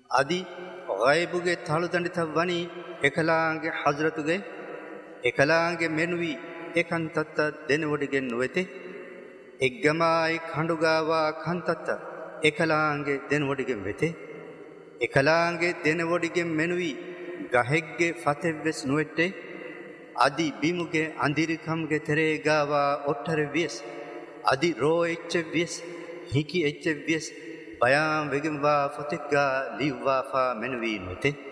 අදි ගයිබුගේ තලුදඬිත වනි එකලාගේ හස්රතුගේ එකලාගේ මෙනුවි එකන්තත්ත දෙනවඩිගෙන් නොවෙතේ එක්ගමයි කඬුගාවා කන්තත්ත එකලාගේ දෙනවඩිගෙන් වෙතේ එකලාගේ දෙනවඩිගෙන් මෙනුවි ගහෙක්ගේ ෆතෙව්වෙස් නොවෙට්ටේ අදි බිමුගේ අඳිරිකම්ගේ තෙරේගාවා ඔට්ටර වියස් අදි රෝ එච්ච වියස් හිකි එච්ච වියස් බයාම් වෙගම්වා ෆොතෙක්ගා ලිව්වාෆා මෙනුවී නොතේ